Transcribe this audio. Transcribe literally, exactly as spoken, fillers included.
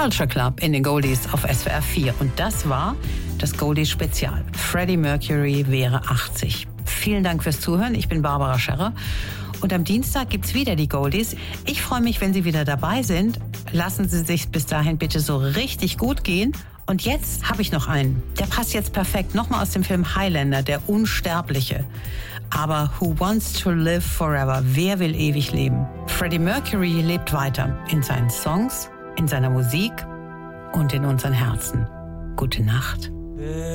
Culture Club in den Goldies auf S W R vier. Und das war das Goldies-Spezial. Freddie Mercury wäre achtzig. Vielen Dank fürs Zuhören. Ich bin Barbara Scherrer. Und am Dienstag gibt's wieder die Goldies. Ich freue mich, wenn Sie wieder dabei sind. Lassen Sie sich bis dahin bitte so richtig gut gehen. Und jetzt habe ich noch einen. Der passt jetzt perfekt. Nochmal aus dem Film Highlander, der Unsterbliche. Aber Who Wants to Live Forever? Wer will ewig leben? Freddie Mercury lebt weiter. In seinen Songs, in seiner Musik und in unseren Herzen. Gute Nacht.